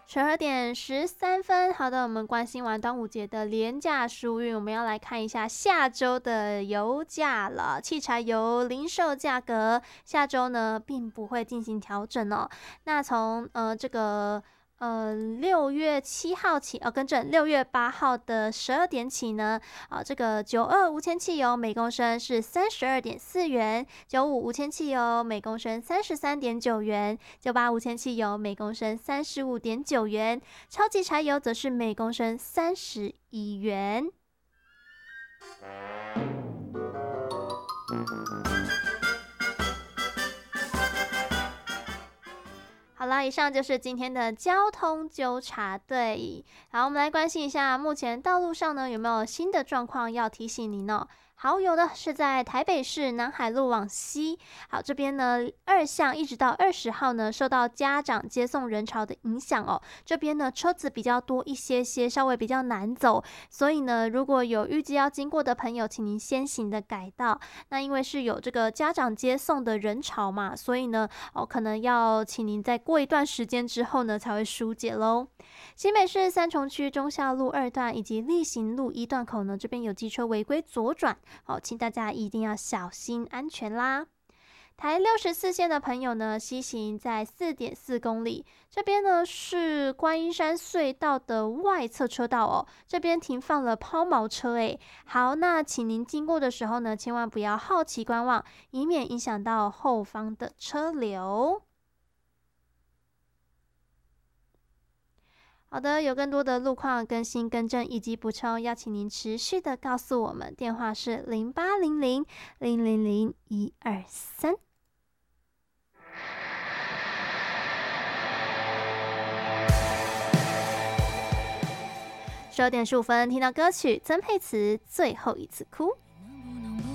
12点13分，好的，我们关心完端午节的连假疏运，我们要来看一下下周的油价了。汽柴油零售价格下周呢并不会进行调整哦。那从6月7号起，更正6月8号的12点起呢，这个92无铅汽油每公升是32.4元，95无铅汽油每公升33.9元，98无铅汽油每公升35.9元，超级柴油则是每公升31元。好啦，以上就是今天的交通纠察队。好，我们来关心一下，目前道路上呢有没有新的状况要提醒您呢？好，有的是在台北市南海路往西，好，这边呢2巷一直到20号呢，受到家长接送人潮的影响哦，这边呢车子比较多一些些，稍微比较难走，所以呢，如果有预计要经过的朋友，请您先行的改道。那因为是有这个家长接送的人潮嘛，所以呢，可能要请您再过一段时间之后呢，才会疏解咯。新北市三重区忠孝路2段以及力行路1段口呢，这边有机车违规左转，请大家一定要小心安全啦。台64线的朋友呢，西行在4.4公里，这边呢是观音山隧道的外侧车道哦，这边停放了抛锚车诶。好，那请您经过的时候呢，千万不要好奇观望，以免影响到后方的车流。好的，有更多的路况更新、更正以及补充，邀请您持续的告诉我们，电话是0800000123。12点15分，听到歌曲曾沛慈《最后一次哭》。